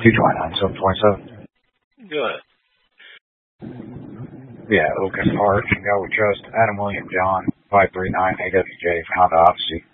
229-727. Go ahead. Yeah, Oak and Park. Can go with just Adam William John 539 AWJ for Honda Odyssey.